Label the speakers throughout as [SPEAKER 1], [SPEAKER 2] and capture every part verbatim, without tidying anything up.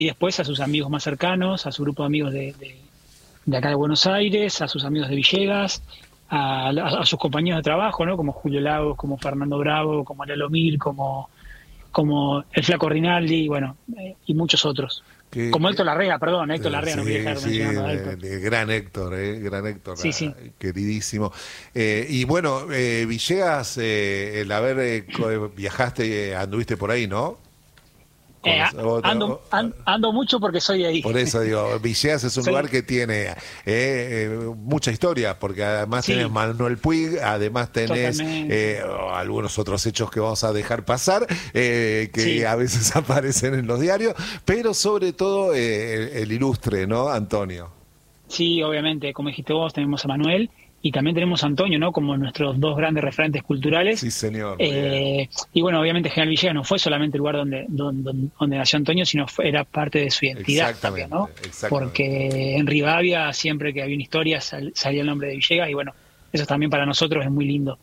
[SPEAKER 1] y después a sus amigos más cercanos, a su grupo de amigos de, de, de acá de Buenos Aires, a sus amigos de Villegas, a, a, a sus compañeros de trabajo, ¿no? Como Julio Lagos, como Fernando Bravo, como Lalo Mir, como, como el Flaco Rinaldi, bueno, eh, y muchos otros.
[SPEAKER 2] Que,
[SPEAKER 1] Como
[SPEAKER 2] que,
[SPEAKER 1] Héctor Larrea, perdón, Héctor
[SPEAKER 2] eh,
[SPEAKER 1] Larrea, no
[SPEAKER 2] sí,
[SPEAKER 1] quería dejar
[SPEAKER 2] sí,
[SPEAKER 1] mencionando a
[SPEAKER 2] eh,
[SPEAKER 1] Héctor.
[SPEAKER 2] eh, gran Héctor, eh, gran Héctor,
[SPEAKER 1] Sí,
[SPEAKER 2] ah,
[SPEAKER 1] sí.
[SPEAKER 2] queridísimo. Eh, y bueno, eh, Villegas, eh, el haber eh, co- viajaste, eh, anduviste por ahí, ¿no?
[SPEAKER 1] Eh,
[SPEAKER 2] Conoce- o-
[SPEAKER 1] ando,
[SPEAKER 2] o-
[SPEAKER 1] an- ando mucho porque soy de ahí.
[SPEAKER 2] por eso digo, Villegas es un
[SPEAKER 1] Soy,
[SPEAKER 2] lugar que tiene eh, eh, mucha historia, porque además tenés
[SPEAKER 1] sí,
[SPEAKER 2] Manuel Puig, además tenés
[SPEAKER 1] totalmente.
[SPEAKER 2] eh, algunos otros hechos que vamos a dejar pasar, eh, que
[SPEAKER 1] Sí,
[SPEAKER 2] a veces aparecen en los diarios, pero sobre todo eh, el, el ilustre, ¿no, Antonio?
[SPEAKER 1] sí, obviamente, como dijiste vos, tenemos a Manuel y también tenemos a Antonio, ¿no? Como nuestros dos grandes referentes culturales.
[SPEAKER 2] Sí, señor, bien.
[SPEAKER 1] Eh, y bueno, obviamente General Villegas no fue solamente el lugar donde, donde, donde nació Antonio, sino fue, era parte de su identidad también,
[SPEAKER 2] Exactamente,
[SPEAKER 1] ¿no?
[SPEAKER 2] exactamente.
[SPEAKER 1] Porque en Rivadavia, siempre que había una historia, sal, salía el nombre de Villegas y bueno, eso también para nosotros es muy lindo.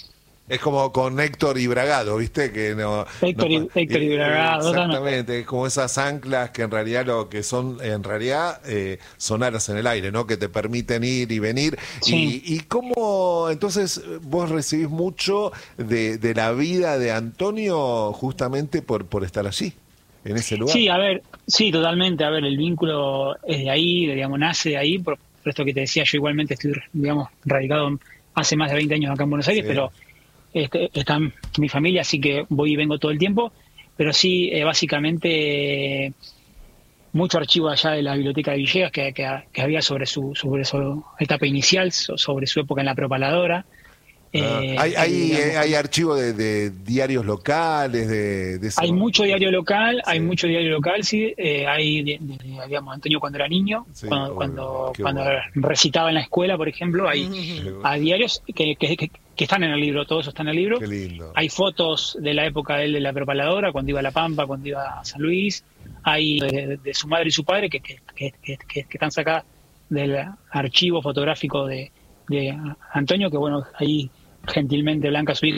[SPEAKER 2] Es como con Héctor y Bragado, ¿viste? Que no, no
[SPEAKER 1] Héctor
[SPEAKER 2] pa-
[SPEAKER 1] y, Héctor y
[SPEAKER 2] eh,
[SPEAKER 1] Bragado, totalmente.
[SPEAKER 2] exactamente, es como esas anclas que en realidad lo que son, en realidad, eh, son alas en el aire, ¿no? Que te permiten ir y venir.
[SPEAKER 1] Sí.
[SPEAKER 2] Y, y cómo, entonces, vos recibís mucho de, de la vida de Antonio justamente por, por estar allí, en ese lugar.
[SPEAKER 1] Sí, a ver, sí, totalmente. A ver, el vínculo es de ahí, digamos, nace de ahí, por, por esto que te decía, yo igualmente estoy, digamos, radicado hace más de veinte años acá en Buenos Aires,
[SPEAKER 2] Sí.
[SPEAKER 1] pero este, está mi familia, así que voy y vengo todo el tiempo. Pero sí, eh, básicamente, eh, mucho archivo allá de la biblioteca de Villegas que, que, que había sobre su, sobre su etapa inicial, so- sobre su época en la propaladora.
[SPEAKER 2] Ah,
[SPEAKER 1] Eh,
[SPEAKER 2] hay,
[SPEAKER 1] eh,
[SPEAKER 2] hay, eh,
[SPEAKER 1] digamos,
[SPEAKER 2] hay archivo de, de diarios locales, de, de
[SPEAKER 1] hay
[SPEAKER 2] eso.
[SPEAKER 1] mucho diario local, hay
[SPEAKER 2] Sí,
[SPEAKER 1] mucho diario local, sí. Eh, hay, de- de- digamos, Antonio cuando era niño,
[SPEAKER 2] sí,
[SPEAKER 1] cuando,
[SPEAKER 2] obvio,
[SPEAKER 1] cuando,
[SPEAKER 2] qué
[SPEAKER 1] cuando
[SPEAKER 2] bueno.
[SPEAKER 1] recitaba en la escuela, por ejemplo, hay, hay diarios que, que, que- que están en el libro, todo eso está en el libro.
[SPEAKER 2] Qué lindo.
[SPEAKER 1] Hay fotos de la época de él de la propaladora, cuando iba a La Pampa, cuando iba a San Luis. Hay de, de- de su madre y su padre que, que, que, que- que- que están sacadas del archivo fotográfico de, de Antonio, que bueno, ahí gentilmente Blanca, su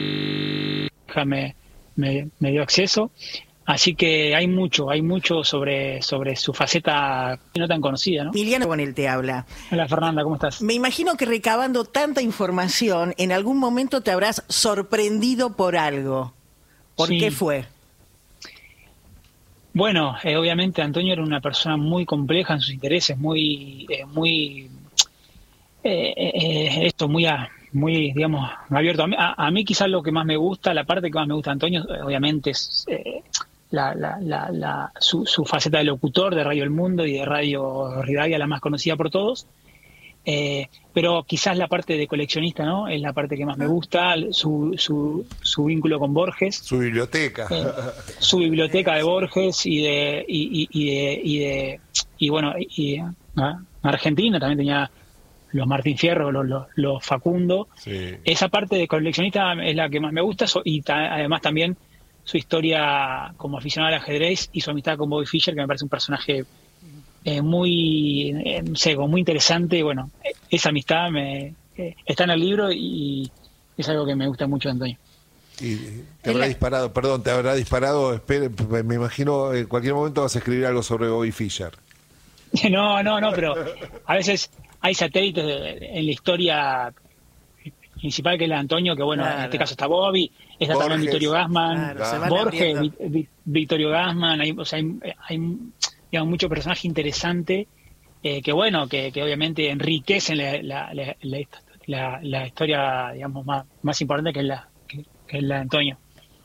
[SPEAKER 1] hija, me, me, me dio acceso. Así que hay mucho, hay mucho sobre, sobre su faceta no tan conocida, ¿no?
[SPEAKER 3] Emiliano con él te habla.
[SPEAKER 1] Hola Fernanda, ¿cómo estás?
[SPEAKER 3] Me imagino que recabando tanta información, en algún momento te habrás sorprendido por algo. ¿Por
[SPEAKER 1] Sí.
[SPEAKER 3] qué fue?
[SPEAKER 1] Bueno, eh, obviamente Antonio era una persona muy compleja en sus intereses, muy, eh, muy, eh, eh, esto, muy, a- muy, digamos, abierto. A mí, a, a mí quizás lo que más me gusta, la parte que más me gusta de Antonio, eh, obviamente es eh, la, la, la, la- su, su faceta de locutor de Radio El Mundo y de Radio Rivadavia, la más conocida por todos. Eh, pero quizás la parte de coleccionista, ¿no? Es la parte que más me gusta, su, su, su vínculo con Borges.
[SPEAKER 2] Su biblioteca.
[SPEAKER 1] Eh, su biblioteca de Borges y de y, y, y de, y de y bueno y ah, Argentina también tenía los Martín Fierro, los, los, los Facundo.
[SPEAKER 2] Sí.
[SPEAKER 1] Esa parte de coleccionista es la que más me gusta, so- y ta- además también su historia como aficionado al ajedrez y su amistad con Bobby Fischer, que me parece un personaje eh, muy eh, no sé, como muy interesante. Bueno, eh, esa amistad me eh, está en el libro y es algo que me gusta mucho de Antonio.
[SPEAKER 2] Y te habrá
[SPEAKER 4] El-
[SPEAKER 2] disparado, perdón, te habrá disparado, espere, me imagino, en cualquier momento vas a escribir algo sobre Bobby Fischer.
[SPEAKER 1] No, no, no, pero a veces hay satélites de- en la historia principal, que es la de Antonio, que bueno,
[SPEAKER 3] Claro.
[SPEAKER 1] en este caso está Bobby, está
[SPEAKER 2] Borges.
[SPEAKER 1] también Vittorio Gassman,
[SPEAKER 3] Claro, se van
[SPEAKER 1] Borges,
[SPEAKER 3] abriendo.
[SPEAKER 1] Vi- Vi- Vittorio Gassman, hay, o sea, hay, hay, digamos, mucho personaje interesante eh, que bueno, que, que obviamente enriquecen la, la, la, la, la- la historia, digamos, más, más importante que es la, que, que es la de Antonio.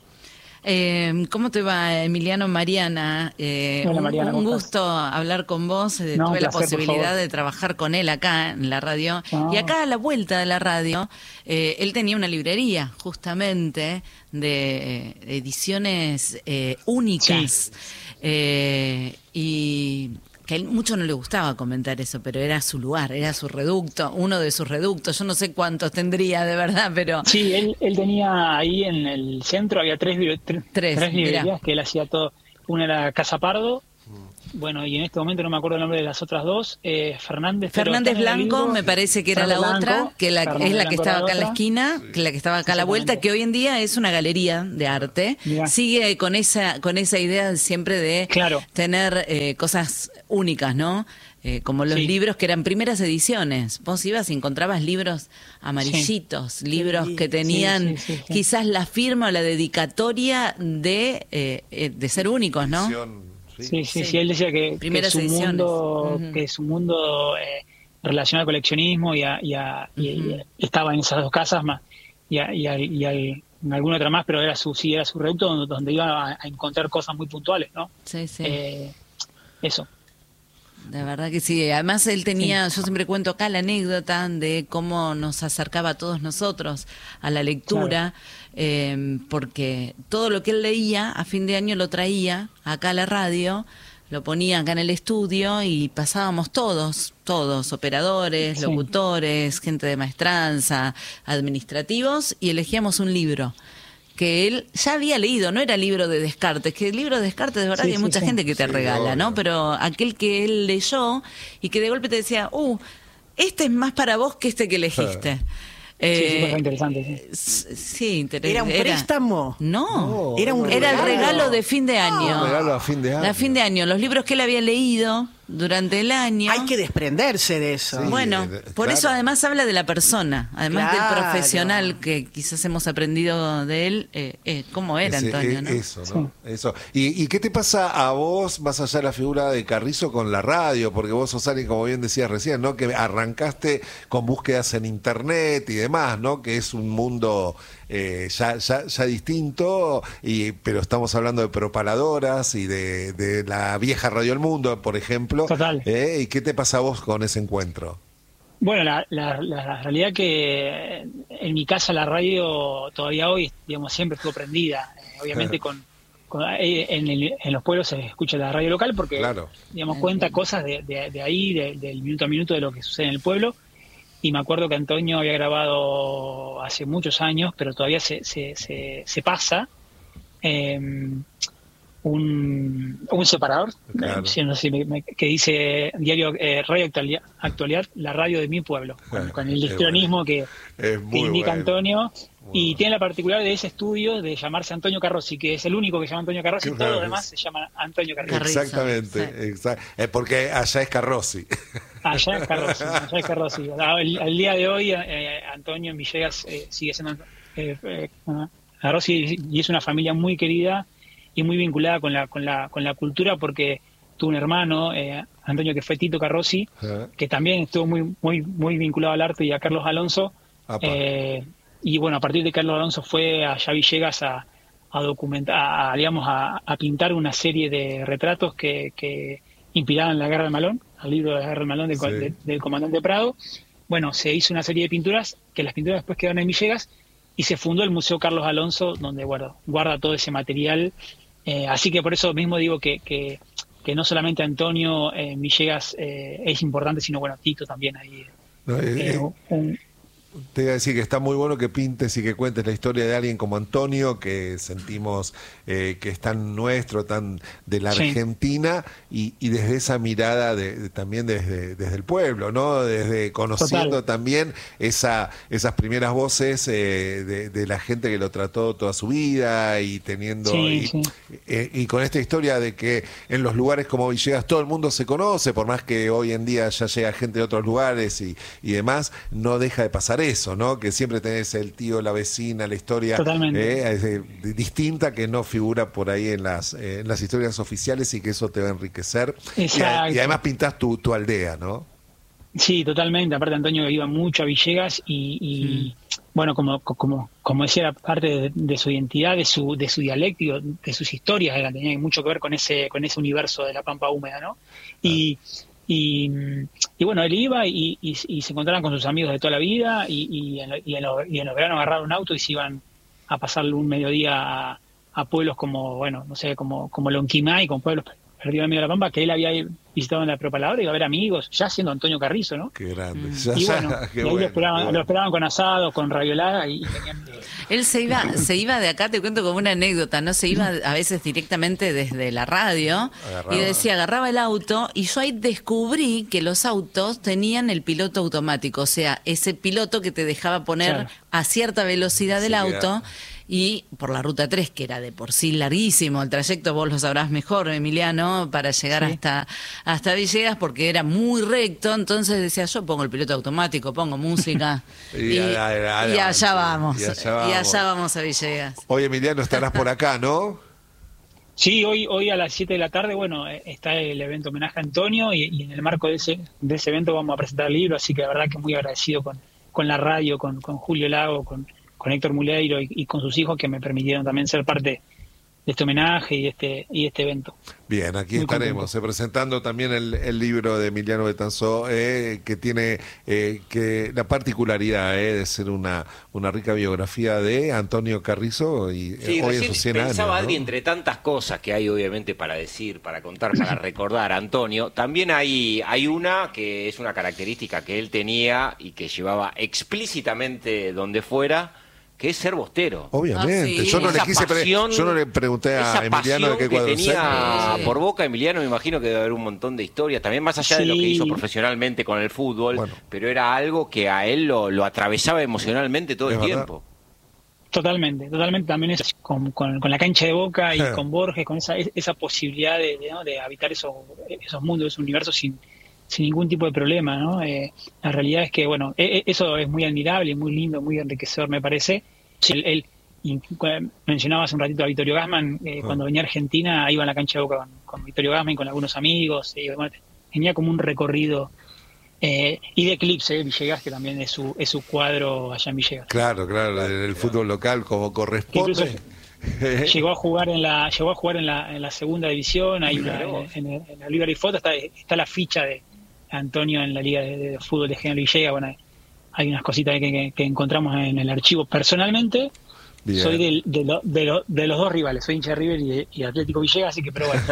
[SPEAKER 4] Eh, ¿Cómo te va, Emiliano? Mariana, eh,
[SPEAKER 1] Hola,
[SPEAKER 4] un-
[SPEAKER 1] Mariana,
[SPEAKER 4] un,
[SPEAKER 1] ¿cómo
[SPEAKER 4] gusto hablar con vos. Eh,
[SPEAKER 1] No,
[SPEAKER 4] tuve
[SPEAKER 1] un
[SPEAKER 4] la
[SPEAKER 1] placer, por
[SPEAKER 4] posibilidad
[SPEAKER 1] favor.
[SPEAKER 4] de trabajar con él acá en la radio.
[SPEAKER 1] Ah.
[SPEAKER 4] Y acá a la vuelta de la radio, eh, él tenía una librería justamente de eh, ediciones eh, únicas. Eh, y que a él mucho no le gustaba comentar eso, pero era su lugar, era su reducto, uno de sus reductos. Yo no sé cuántos tendría de verdad, pero
[SPEAKER 1] Sí, él, él tenía ahí en el centro, había tres, bibli- tre-
[SPEAKER 4] Tres,
[SPEAKER 1] tres
[SPEAKER 4] mirá.
[SPEAKER 1] librerías que él hacía todo. Una era Casa Pardo, Bueno, y en este momento no me acuerdo el nombre de las otras dos. Eh, Fernández.
[SPEAKER 4] Fernández Blanco, me parece que era la
[SPEAKER 1] Fernández
[SPEAKER 4] otra,
[SPEAKER 1] Blanco,
[SPEAKER 4] que la,
[SPEAKER 1] Fernández
[SPEAKER 4] es la que
[SPEAKER 1] Blanco
[SPEAKER 4] estaba
[SPEAKER 1] era
[SPEAKER 4] acá en la
[SPEAKER 1] otra.
[SPEAKER 4] esquina, que la que estaba acá a la vuelta,
[SPEAKER 1] Exactamente.
[SPEAKER 4] que hoy en día es una galería de arte.
[SPEAKER 1] Mirá.
[SPEAKER 4] Sigue con esa con esa idea siempre de
[SPEAKER 1] Claro.
[SPEAKER 4] tener eh, cosas únicas, ¿no? Eh, como los
[SPEAKER 1] Sí.
[SPEAKER 4] libros que eran primeras ediciones. Vos ibas y encontrabas libros amarillitos, libros
[SPEAKER 3] Sí,
[SPEAKER 4] que tenían
[SPEAKER 1] sí, sí, sí, sí.
[SPEAKER 4] quizás la firma o la dedicatoria de, eh, eh, de ser únicos, ¿no?
[SPEAKER 2] Edición, sí.
[SPEAKER 1] Sí, sí,
[SPEAKER 4] Sí.
[SPEAKER 1] sí, él decía que, que
[SPEAKER 4] Primeras
[SPEAKER 1] su
[SPEAKER 4] ediciones.
[SPEAKER 1] mundo,
[SPEAKER 4] Ujú.
[SPEAKER 1] que su mundo eh, relacionado al coleccionismo y, a, y, a- y-
[SPEAKER 4] Ujú.
[SPEAKER 1] y estaba en esas dos casas más y, a- y, al- y al- en alguna otra más, pero era su sí era su reducto donde, donde iba a, a encontrar cosas muy puntuales, ¿no?
[SPEAKER 4] Sí, sí.
[SPEAKER 1] Eh, eso.
[SPEAKER 4] De verdad que sí. Además, él tenía, yo siempre cuento acá la anécdota de cómo nos acercaba a todos nosotros a la lectura, eh, porque todo lo que él leía a fin de año lo traía acá a la radio, lo ponía acá en el estudio y pasábamos todos, todos, operadores,
[SPEAKER 1] Sí.
[SPEAKER 4] locutores, gente de maestranza, administrativos, y elegíamos un libro que él ya había leído, no era libro de Descartes, que el libro de Descartes de verdad
[SPEAKER 1] Sí,
[SPEAKER 4] que hay
[SPEAKER 1] sí,
[SPEAKER 4] mucha
[SPEAKER 1] sí.
[SPEAKER 4] gente que te
[SPEAKER 2] Sí,
[SPEAKER 4] regala, ¿no?
[SPEAKER 2] obvio.
[SPEAKER 4] Pero aquel que él leyó y que de golpe te decía, uh, este es más para vos que este que elegiste.
[SPEAKER 1] Sí, sí,
[SPEAKER 4] Eh,
[SPEAKER 1] fue interesante. Sí.
[SPEAKER 4] s- sí, interes-
[SPEAKER 3] ¿Era un préstamo?
[SPEAKER 4] No,
[SPEAKER 2] No,
[SPEAKER 3] Era un
[SPEAKER 4] era el
[SPEAKER 3] regalo.
[SPEAKER 4] regalo de fin de año.
[SPEAKER 2] Un regalo a fin de año.
[SPEAKER 4] A fin de año, los libros que él había leído durante el año.
[SPEAKER 3] Hay que desprenderse de eso.
[SPEAKER 2] Sí.
[SPEAKER 4] Bueno,
[SPEAKER 2] eh,
[SPEAKER 4] por
[SPEAKER 2] claro.
[SPEAKER 4] eso además habla de la persona, además
[SPEAKER 3] Claro.
[SPEAKER 4] del profesional que quizás hemos aprendido de él, eh, eh, cómo era
[SPEAKER 2] Ese-
[SPEAKER 4] Antonio,
[SPEAKER 2] eh,
[SPEAKER 4] ¿no?
[SPEAKER 2] Eso, ¿no? Eso. ¿Y, ¿Y qué te pasa a vos, más allá de la figura de Carrizo, con la radio? Porque vos sos alguien, como bien decías recién, ¿no? Que arrancaste con búsquedas en internet y demás, ¿no? Que es un mundo eh, ya, ya, ya distinto, y, pero estamos hablando de propaladoras y de, de la vieja Radio El Mundo, por ejemplo.
[SPEAKER 1] Total.
[SPEAKER 2] ¿Eh? ¿Y qué te pasa a vos con ese encuentro?
[SPEAKER 1] Bueno, la, la, la realidad que en mi casa la radio todavía hoy, digamos, siempre estuvo prendida. Eh, obviamente con, con- eh, en, el- en los pueblos se escucha la radio local porque,
[SPEAKER 2] Claro.
[SPEAKER 1] digamos, cuenta cosas de, de- de ahí, de- del minuto a minuto de lo que sucede en el pueblo. Y me acuerdo que Antonio había grabado hace muchos años, pero todavía se, se, se, se pasa eh, un, un separador,
[SPEAKER 2] Claro.
[SPEAKER 1] eh, sí, no sé si me- me- que dice diario eh, Radio Actualidad, Actualidad, la radio de mi pueblo, con, con el
[SPEAKER 2] Qué
[SPEAKER 1] histrionismo que,
[SPEAKER 2] Es
[SPEAKER 1] que
[SPEAKER 2] muy
[SPEAKER 1] indica
[SPEAKER 2] bueno.
[SPEAKER 1] Antonio.
[SPEAKER 2] Muy
[SPEAKER 1] Y
[SPEAKER 2] bueno.
[SPEAKER 1] tiene la particularidad de ese estudio de llamarse Antonio Carrossi, que es el único que se llama Antonio Carrossi, y
[SPEAKER 2] Claro,
[SPEAKER 1] todos los
[SPEAKER 2] es-
[SPEAKER 1] demás se llaman Antonio Carrossi.
[SPEAKER 4] Carrizo,
[SPEAKER 2] Exactamente,
[SPEAKER 4] sí.
[SPEAKER 2] exact- eh, porque allá es Carrossi.
[SPEAKER 1] Allá es Carrossi, allá es Carrossi. Al, al día de hoy, eh, Antonio en Villegas eh, sigue siendo eh, eh, Carrossi, y es una familia muy querida y muy vinculada con la, con la, con la cultura, porque tuvo un hermano, eh, Antonio, que fue Tito Carrossi,
[SPEAKER 2] Ajá.
[SPEAKER 1] que también estuvo muy, muy, muy vinculado al arte, y a Carlos Alonso.
[SPEAKER 2] Apa.
[SPEAKER 1] Eh, y bueno, a partir de Carlos Alonso fue allá a Villegas a, a documentar, a, digamos, a, a pintar una serie de retratos que, que inspiraban la Guerra del Malón, al libro de la Guerra del Malón del,
[SPEAKER 2] Sí.
[SPEAKER 1] de- del comandante Prado. Bueno, se hizo una serie de pinturas, que las pinturas después quedaron en Villegas, y se fundó el Museo Carlos Alonso, donde bueno, guarda todo ese material. Eh, así que por eso mismo digo que, que, que no solamente Antonio en Villegas eh, es importante, sino bueno, Tito también ahí.
[SPEAKER 2] No, eh,
[SPEAKER 1] eh,
[SPEAKER 2] eh,
[SPEAKER 1] un-
[SPEAKER 2] Te iba a decir que está muy bueno que pintes y que cuentes la historia de alguien como Antonio, que sentimos eh, que es tan nuestro, tan de la
[SPEAKER 1] Sí.
[SPEAKER 2] Argentina, y, y desde esa mirada de, de- también desde, desde el pueblo, ¿no? Desde conociendo
[SPEAKER 1] Total.
[SPEAKER 2] también esa, esas primeras voces eh, de, de la gente que lo trató toda su vida y teniendo...
[SPEAKER 1] Sí,
[SPEAKER 2] y,
[SPEAKER 1] sí.
[SPEAKER 2] eh, y con esta historia de que en los lugares como Villegas todo el mundo se conoce, por más que hoy en día ya llega gente de otros lugares y, y demás, no deja de pasar eso, ¿no? Que siempre tenés el tío, la vecina, la historia
[SPEAKER 1] Totalmente.
[SPEAKER 2] eh, es, eh, distinta que no figura por ahí en las, eh, en las historias oficiales, y que eso te va a enriquecer. Y, a-
[SPEAKER 1] Exacto.
[SPEAKER 2] y además pintás tu, tu aldea, ¿no?
[SPEAKER 1] Sí, totalmente. Aparte, Antonio iba mucho a Villegas y, y, bueno, como, como, como decía, era parte de, de su identidad, de su, de su dialéctico, de sus historias, era, tenía mucho que ver con ese, con ese universo de la pampa húmeda, ¿no? Y, y, y bueno, él iba y, y, y se encontraban con sus amigos de toda la vida, y, y, en, lo- y, en, lo- y en los veranos agarraron un auto y se iban a pasarle un mediodía a, a pueblos como, bueno, no sé, como, como Lonquimay, con pueblos perdido el amigo de La Pampa, que él había visitado en la Propalabra y iba a ver amigos, ya siendo Antonio Carrizo, ¿no?
[SPEAKER 2] Qué grande.
[SPEAKER 1] Mm.
[SPEAKER 2] Ya,
[SPEAKER 1] y
[SPEAKER 2] ya,
[SPEAKER 1] bueno,
[SPEAKER 2] qué
[SPEAKER 1] y ahí
[SPEAKER 2] bueno,
[SPEAKER 1] lo, esperaban,
[SPEAKER 2] qué bueno.
[SPEAKER 1] lo esperaban con asados, con raviolada y tenían...
[SPEAKER 4] Él se iba, se iba de acá, te cuento como una anécdota, ¿no? Se iba a veces directamente desde la radio
[SPEAKER 2] Agarraba.
[SPEAKER 4] y decía, agarraba el auto y yo ahí descubrí que los autos tenían el piloto automático, o sea, ese piloto que te dejaba poner
[SPEAKER 1] Claro.
[SPEAKER 4] a cierta velocidad
[SPEAKER 2] Sí,
[SPEAKER 4] del auto.
[SPEAKER 2] queda.
[SPEAKER 4] Y por la ruta tres, que era de por sí larguísimo el trayecto, vos lo sabrás mejor, Emiliano, para llegar
[SPEAKER 1] Sí.
[SPEAKER 4] hasta, hasta Villegas, porque era muy recto, entonces decía, yo pongo el piloto automático, pongo música,
[SPEAKER 2] Y
[SPEAKER 4] y,
[SPEAKER 2] a- a- a-
[SPEAKER 4] y allá
[SPEAKER 2] sí,
[SPEAKER 4] vamos,
[SPEAKER 2] y
[SPEAKER 4] y
[SPEAKER 2] allá
[SPEAKER 4] allá,
[SPEAKER 2] vamos.
[SPEAKER 4] vamos a Villegas.
[SPEAKER 2] Oye, Emiliano, estarás por acá, ¿no?
[SPEAKER 1] Sí, hoy hoy a las siete de la tarde, bueno, eh, está el evento homenaje a Antonio y, y en el marco de ese de ese evento vamos a presentar el libro, así que la verdad que muy agradecido con, con la radio, con, con Julio Lago, con, con Héctor Muleiro y, y con sus hijos que me permitieron también ser parte de este homenaje y de este, y de este evento.
[SPEAKER 2] Bien, aquí
[SPEAKER 1] Muy
[SPEAKER 2] estaremos eh, presentando también el, el libro de Emiliano Betanzó, eh, que tiene eh, que la particularidad eh, de ser una, una rica biografía de Antonio Carrizo y eh,
[SPEAKER 5] Sí,
[SPEAKER 2] hoy
[SPEAKER 5] recién
[SPEAKER 2] en sus cien años.
[SPEAKER 5] pensaba,
[SPEAKER 2] ¿no?
[SPEAKER 5] Adri, entre tantas cosas que hay obviamente para decir, para contar, para recordar a Antonio, también hay, hay una que es una característica que él tenía y que llevaba explícitamente donde fuera, que es ser bostero.
[SPEAKER 2] Obviamente,
[SPEAKER 4] Ah, sí.
[SPEAKER 2] yo, no le
[SPEAKER 5] Esa
[SPEAKER 2] quise pre-
[SPEAKER 5] pasión-
[SPEAKER 2] yo no le pregunté a
[SPEAKER 5] Esa
[SPEAKER 2] Emiliano de
[SPEAKER 5] pasión
[SPEAKER 2] qué
[SPEAKER 5] que
[SPEAKER 2] cuadro
[SPEAKER 5] tenía
[SPEAKER 4] Sí.
[SPEAKER 5] por Boca, Emiliano, me imagino que debe haber un montón de historias, también más allá de lo que
[SPEAKER 1] Sí.
[SPEAKER 5] hizo profesionalmente con el fútbol,
[SPEAKER 2] Bueno.
[SPEAKER 5] pero era algo que a él lo, lo atravesaba emocionalmente todo
[SPEAKER 2] Es
[SPEAKER 5] el
[SPEAKER 2] verdad.
[SPEAKER 5] tiempo.
[SPEAKER 1] Totalmente, totalmente también es con, con, con la cancha de Boca y
[SPEAKER 2] Ja.
[SPEAKER 1] con Borges, con esa esa posibilidad de, de, ¿no? de habitar esos, esos mundos, esos universos sin, sin ningún tipo de problema, ¿no? Eh, la realidad es que, bueno, e- e- eso es muy admirable, muy lindo, muy enriquecedor, me parece. Él, él y, cu- mencionaba hace un ratito a Vittorio Gassman, eh,
[SPEAKER 2] Ah.
[SPEAKER 1] cuando venía a Argentina iba a la cancha de Boca con, con Vittorio Gassman y con algunos amigos, y, bueno, tenía como un recorrido, eh, y de Eclipse, eh, Villegas, que también es su, es su cuadro allá en Villegas.
[SPEAKER 2] Claro, claro, en el fútbol local como corresponde.
[SPEAKER 1] Llegó a jugar en la llegó a jugar en la, en la segunda división, hay una, en, en, en la Liga de Foto está, está la ficha de Antonio en la Liga de, de Fútbol de General Villegas. Bueno, hay, hay unas cositas que, que, que encontramos en el archivo. Personalmente
[SPEAKER 2] Bien.
[SPEAKER 1] soy del- de, lo- de, lo- de los dos rivales, soy hincha de River y, de- y Atlético Villegas, así que pero bueno.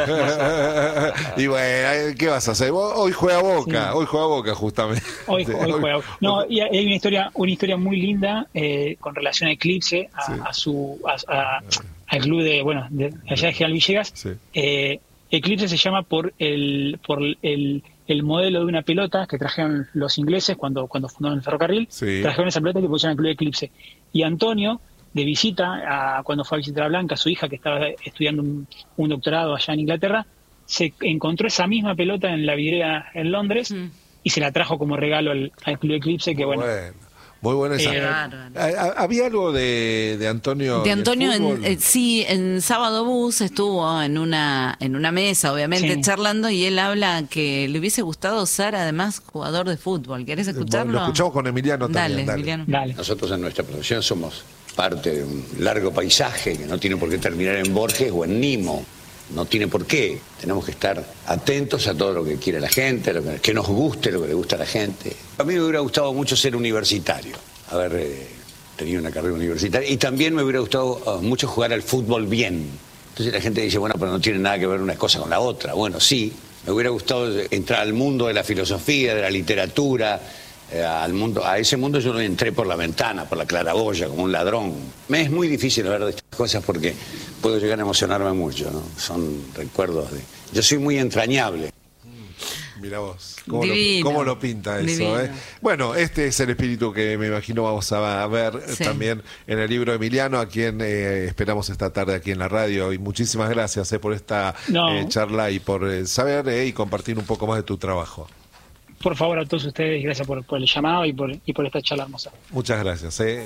[SPEAKER 2] Y bueno, ¿qué vas a hacer? Vos- Hoy juega Boca,
[SPEAKER 1] Sí.
[SPEAKER 2] hoy juega Boca justamente.
[SPEAKER 1] Hoy, hoy juega. No, y hay una historia, una historia muy linda eh, con relación a Eclipse, a,
[SPEAKER 2] Sí.
[SPEAKER 1] a su a, a- al club de, bueno, de allá de General Villegas.
[SPEAKER 2] Sí.
[SPEAKER 1] Eh, Eclipse se llama por el por el, el modelo de una pelota que trajeron los ingleses cuando, cuando fundaron el ferrocarril.
[SPEAKER 2] Sí.
[SPEAKER 1] Trajeron esa pelota y le pusieron el club Eclipse. Y Antonio, de visita, a, cuando fue a visitar a Blanca, su hija, que estaba estudiando un, un doctorado allá en Inglaterra, se encontró esa misma pelota en la vidriera en Londres
[SPEAKER 4] Mm.
[SPEAKER 1] y se la trajo como regalo al, al club Eclipse, que bueno,
[SPEAKER 2] Muy bueno esa.
[SPEAKER 1] Eh,
[SPEAKER 4] bárbaro.
[SPEAKER 2] Ah, ah, ¿Había algo de, de Antonio?
[SPEAKER 4] De
[SPEAKER 2] en el
[SPEAKER 4] Antonio, en,
[SPEAKER 2] fútbol?
[SPEAKER 4] eh, sí, en Sábado Bus estuvo en una en una mesa, obviamente,
[SPEAKER 1] Sí.
[SPEAKER 4] charlando, y él habla que le hubiese gustado ser, además, jugador de fútbol. ¿Querés escucharlo?
[SPEAKER 2] Lo escuchamos con Emiliano también.
[SPEAKER 4] Dale,
[SPEAKER 2] Dale.
[SPEAKER 4] Emiliano.
[SPEAKER 1] dale.
[SPEAKER 6] Nosotros en nuestra profesión somos parte de un largo paisaje que no tiene por qué terminar en Borges o en Nimo. No tiene por qué. Tenemos que estar atentos a todo lo que quiere la gente, lo que, que nos guste, lo que le gusta a la gente. A mí me hubiera gustado mucho ser universitario, haber eh, tenido una carrera universitaria. Y también me hubiera gustado uh, mucho jugar al fútbol bien. Entonces la gente dice, bueno, pero no tiene nada que ver una cosa con la otra. Bueno, sí, me hubiera gustado entrar al mundo de la filosofía, de la literatura. Eh, al mundo, a ese mundo yo no entré por la ventana, por la claraboya, como un ladrón. Me es muy difícil hablar de estas cosas porque puedo llegar a emocionarme mucho, ¿no? Son recuerdos de... Yo soy muy entrañable.
[SPEAKER 2] Mira vos, cómo, lo,
[SPEAKER 4] Divino.
[SPEAKER 2] cómo lo pinta eso.
[SPEAKER 4] Divino.
[SPEAKER 2] ¿eh? Bueno, este es el espíritu que me imagino vamos a ver eh,
[SPEAKER 4] Sí.
[SPEAKER 2] también en el libro de Emiliano, a quien eh, esperamos esta tarde aquí en la radio. Y muchísimas gracias eh, por esta
[SPEAKER 1] No.
[SPEAKER 2] eh, charla y por eh, saber eh, y compartir un poco más de tu trabajo.
[SPEAKER 1] Por favor, a todos ustedes, gracias por, por el llamado y por, y por esta charla hermosa.
[SPEAKER 2] Muchas gracias. Eh.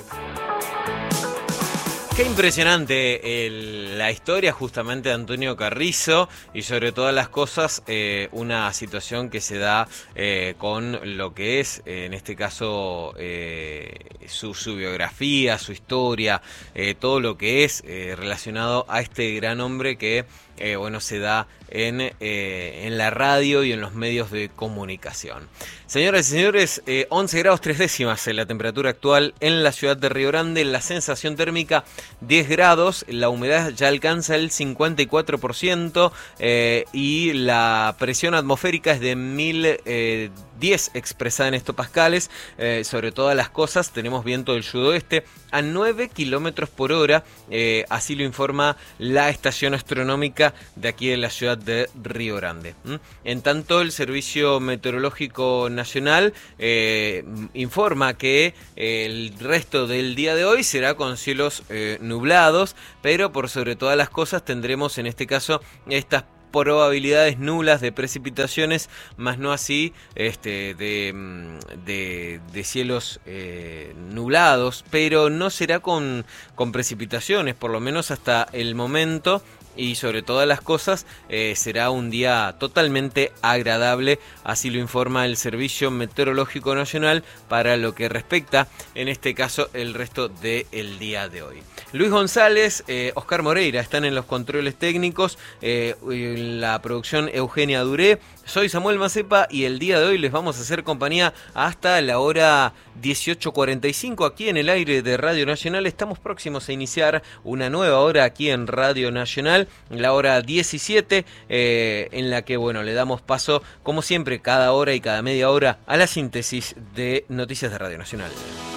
[SPEAKER 7] Qué impresionante el- la historia justamente de Antonio Carrizo y sobre todas las cosas eh, una situación que se da eh, con lo que es, eh, en este caso, eh, su, su biografía, su historia, eh, todo lo que es eh, relacionado a este gran hombre que eh, bueno, se da en, eh, en la radio y en los medios de comunicación. Señoras y señores, eh, once grados tres décimas en la temperatura actual en la ciudad de Río Grande, la sensación térmica diez grados, la humedad ya alcanza el cincuenta y cuatro por ciento eh, y la presión atmosférica es de mil diez expresada en hectopascales. Eh, sobre todas las cosas tenemos viento del sudoeste a nueve kilómetros por hora, eh, así lo informa la estación astronómica de aquí de la ciudad de Río Grande. ¿Mm? En tanto, el Servicio Meteorológico Nacional eh, informa que eh, el resto del día de hoy será con cielos eh, nublados, pero por sobre todas las cosas tendremos en este caso estas probabilidades nulas de precipitaciones, más no así este, de, de, de cielos eh, nublados, pero no será con, con precipitaciones, por lo menos hasta el momento. Y sobre todas las cosas eh, será un día totalmente agradable, así lo informa el Servicio Meteorológico Nacional para lo que respecta, en este caso, el resto del día de hoy. Luis González, eh, Oscar Moreira están en los controles técnicos, eh, en la producción Eugenia Duré. Soy Samuel Macepa y el día de hoy les vamos a hacer compañía hasta la hora dieciocho cuarenta y cinco aquí en el aire de Radio Nacional. Estamos próximos a iniciar una nueva hora aquí en Radio Nacional, la hora diecisiete, eh, en la que bueno le damos paso, como siempre, cada hora y cada media hora a la síntesis de noticias de Radio Nacional.